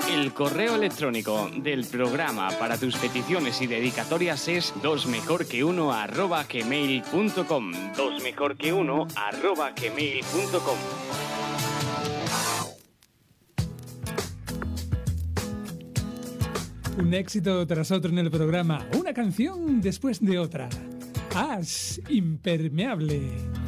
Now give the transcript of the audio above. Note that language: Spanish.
El correo electrónico del programa para tus peticiones y dedicatorias es dosmejorqueuno@gmail.com. dosmejorqueuno@gmail.com. Un éxito tras otro en el programa, una canción después de otra. Ash, Impermeable.